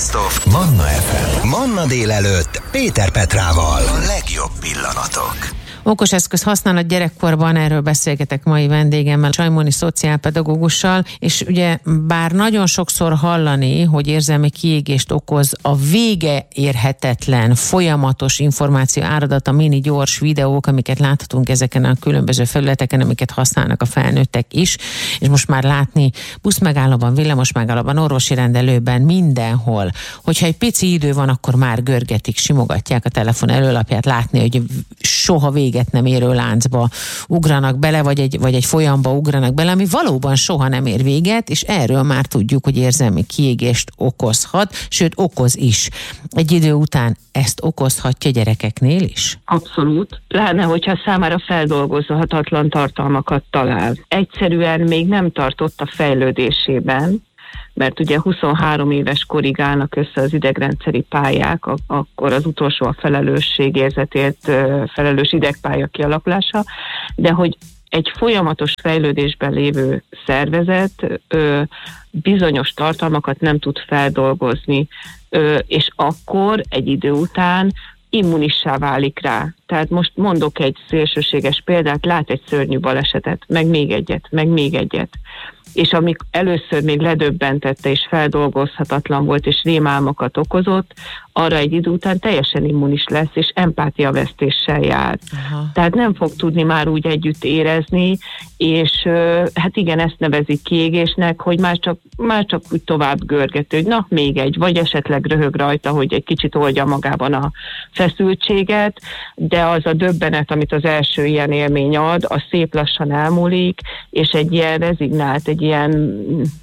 Best of Manna FM. Manna délelőtt Péter Petrával. A legjobb pillanatok. Okos eszköz használat gyerekkorban, erről beszélgetek mai vendégemmel, Csaimoni szociálpedagógussal, és ugye bár nagyon sokszor hallani, hogy érzelmi kiégést okoz a vége érhetetlen, folyamatos információ áradat, a mini gyors videók, amiket láthatunk ezeken a különböző felületeken, amiket használnak a felnőttek is, és most már látni buszmegállóban, villamosmegállóban, orvosi rendelőben, mindenhol. Hogyha egy pici idő van, akkor már görgetik, simogatják a telefon előlapját, látni, hogy soha véget nem érő láncba ugranak bele, vagy egy folyamba ugranak bele, ami valóban soha nem ér véget, és erről már tudjuk, hogy érzelmi kiégést okozhat, sőt okoz is. Egy idő után ezt okozhatja gyerekeknél is? Abszolút. Lenne, hogyha számára feldolgozhatatlan tartalmakat talál. Egyszerűen még nem tartott a fejlődésében, mert ugye 23 éves korig állnak össze az idegrendszeri pályák, akkor az utolsó a felelősségérzetért felelős idegpálya kialakulása, de hogy egy folyamatos fejlődésben lévő szervezet bizonyos tartalmakat nem tud feldolgozni, és akkor egy idő után immunissá válik rá. Tehát most mondok egy szélsőséges példát, lát egy szörnyű balesetet, meg még egyet. És amik először még ledöbbentette és feldolgozhatatlan volt, és rémálmokat okozott, arra egy idő után teljesen immunis lesz, és empátiavesztéssel jár. Aha. Tehát nem fog tudni már úgy együtt érezni, és hát igen, ezt nevezik kiégésnek, hogy már csak úgy tovább görgető, hogy na, még egy, vagy esetleg röhög rajta, hogy egy kicsit oldja magában a feszültséget, de az a döbbenet, amit az első ilyen élmény ad, az szép lassan elmúlik, és egy ilyen rezignált, egy ilyen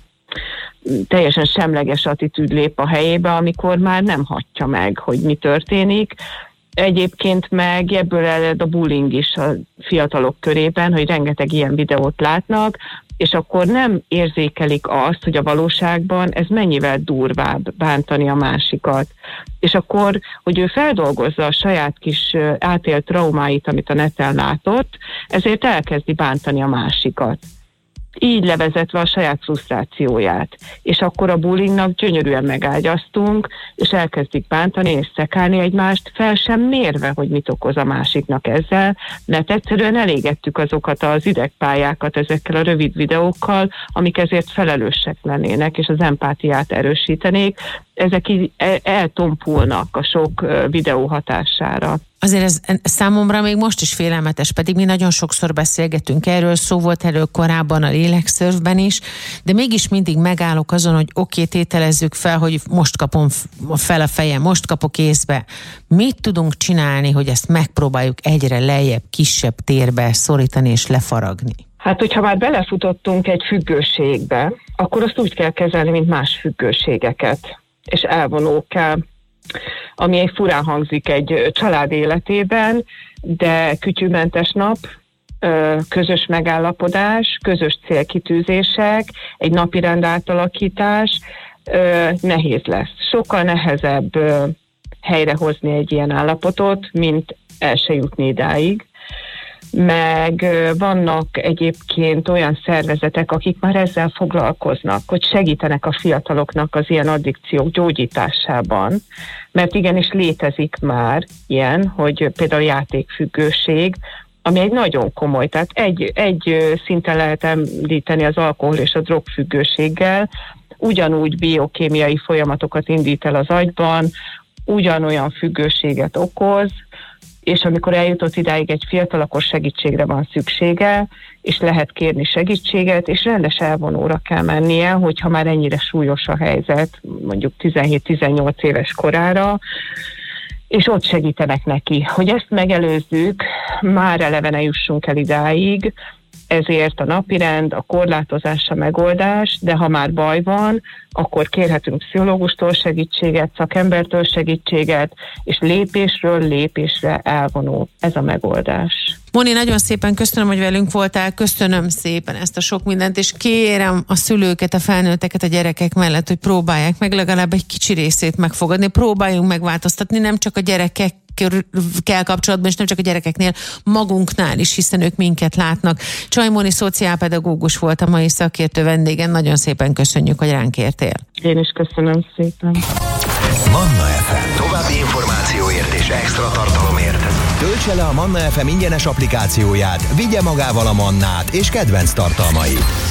teljesen semleges attitűd lép a helyébe, amikor már nem hatja meg, hogy mi történik. Egyébként meg ebből ered a bullying is a fiatalok körében, hogy rengeteg ilyen videót látnak, és akkor nem érzékelik azt, hogy a valóságban ez mennyivel durvább bántani a másikat. És akkor, hogy ő feldolgozza a saját kis átélt traumáit, amit a neten látott, ezért elkezdi bántani a másikat. Így levezetve a saját frusztrációját. És akkor a bullyingnak gyönyörűen megágyaztunk, és elkezdik bántani és szekálni egymást, fel sem mérve, hogy mit okoz a másiknak ezzel, mert egyszerűen elégettük azokat az idegpályákat ezekkel a rövid videókkal, amik ezért felelősek lennének, és az empátiát erősítenék. Ezek így eltompulnak a sok videó hatására. Azért ez számomra még most is félelmetes, pedig mi nagyon sokszor beszélgetünk erről, szó volt erről korábban a lélekszörfben is, de mégis mindig megállok azon, hogy oké, tételezzük fel, hogy most kapom fel a fejem, most kapok észbe. Mit tudunk csinálni, hogy ezt megpróbáljuk egyre lejjebb, kisebb térbe szorítani és lefaragni? Hát, hogyha már belefutottunk egy függőségbe, akkor azt úgy kell kezelni, mint más függőségeket, és elvonó kell, ami egy furán hangzik egy család életében, de kütyűmentes nap, közös megállapodás, közös célkitűzések, egy napirend átalakítás nehéz lesz. Sokkal nehezebb helyrehozni egy ilyen állapotot, mint el se jutni idáig. Meg vannak egyébként olyan szervezetek, akik már ezzel foglalkoznak, hogy segítenek a fiataloknak az ilyen addikciók gyógyításában, mert igenis létezik már ilyen, hogy például játékfüggőség, ami egy nagyon komoly, tehát egy szinten lehet említeni az alkohol és a drogfüggőséggel, ugyanúgy biokémiai folyamatokat indít el az agyban, ugyanolyan függőséget okoz, és amikor eljutott idáig egy fiatal, akkor segítségre van szüksége, és lehet kérni segítséget, és rendes elvonóra kell mennie, hogyha már ennyire súlyos a helyzet, mondjuk 17-18 éves korára, és ott segítenek neki. Hogy ezt megelőzzük, már eleve ne jussunk el idáig, ezért a napirend, a korlátozás a megoldás, de ha már baj van, akkor kérhetünk pszichológustól segítséget, szakembertől segítséget, és lépésről lépésre elvonó. Ez a megoldás. Moni, nagyon szépen köszönöm, hogy velünk voltál, köszönöm szépen ezt a sok mindent, és kérem a szülőket, a felnőtteket a gyerekek mellett, hogy próbálják meg legalább egy kicsi részét megfogadni, próbáljunk megváltoztatni, nem csak a gyerekekkel kapcsolatban, és nem csak a gyerekeknél, magunknál is, hiszen ők minket látnak. Csaimoni szociálpedagógus volt a mai szakértő vendégen, nagyon szépen köszönjük, hogy ránk értél. Én is köszönöm szépen. Manna FM. További információért és extra tartalomért töltse le a Manna FM ingyenes applikációját, vigye magával a mannát és kedvenc tartalmait.